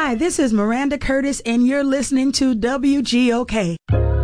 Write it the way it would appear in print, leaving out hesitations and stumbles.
Hi, this is Miranda Curtis, and you're listening to WGOK.